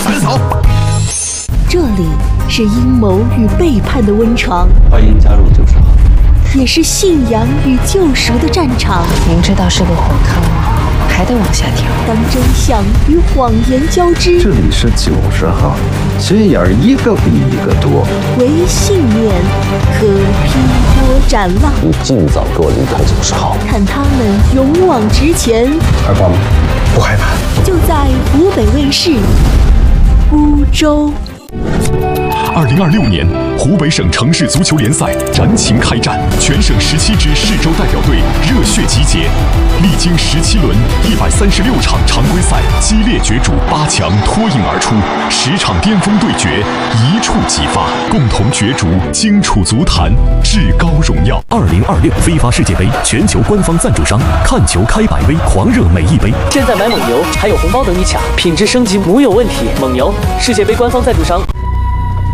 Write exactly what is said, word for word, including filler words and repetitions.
斩首。 这里是阴谋与背叛的温床， 欢迎加入九十号， 也是信仰与救赎的战场。 明知道是个火坑，还得往下跳。 当真相与谎言交织， 这里是九十号，心眼儿一个比一个多。 唯信念可劈波斩浪。 你尽早给我离开九十号， 看他们勇往直前。 害怕吗？不害怕。 就在湖北卫视孤舟。 二零二六年，湖北省城市足球联赛燃情开战，全省十七支市州代表队热血集结，历经十七轮、一百三十六场常规赛激烈角逐，八强脱颖而出，十场巅峰对决一触即发，共同角逐荆楚足坛至高荣耀。 二零二六非法世界杯全球官方赞助商，看球开百威，狂热每一杯。 现在买蒙牛还有红包等你抢，品质升级无有问题。蒙牛，世界杯官方赞助商。